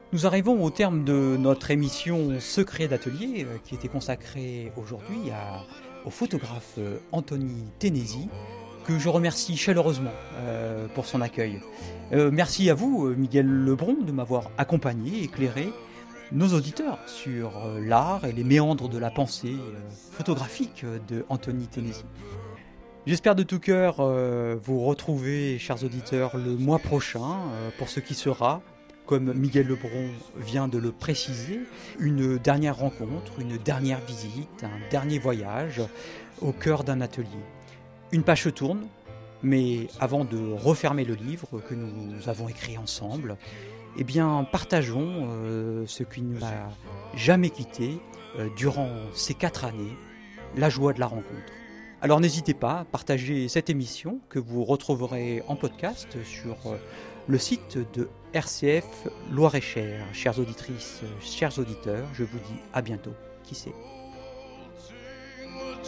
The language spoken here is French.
Nous arrivons au terme de notre émission Secret d'atelier qui était consacrée aujourd'hui au photographe Anthony Ténési, que je remercie chaleureusement pour son accueil. Merci à vous, Miguel Lebron, de m'avoir accompagné, éclairé nos auditeurs sur l'art et les méandres de la pensée photographique de Anthony Ténési. J'espère de tout cœur vous retrouver, chers auditeurs, le mois prochain pour ce qui sera, comme Miguel Lebron vient de le préciser, une dernière rencontre, une dernière visite, un dernier voyage au cœur d'un atelier. Une page se tourne, mais avant de refermer le livre que nous avons écrit ensemble, eh bien, partageons ce qui ne nous a jamais quitté durant ces 4 années, la joie de la rencontre. Alors n'hésitez pas à partager cette émission que vous retrouverez en podcast sur le site de RCF Loir-et-Cher. Chères auditrices, chers auditeurs, je vous dis à bientôt. Qui sait ?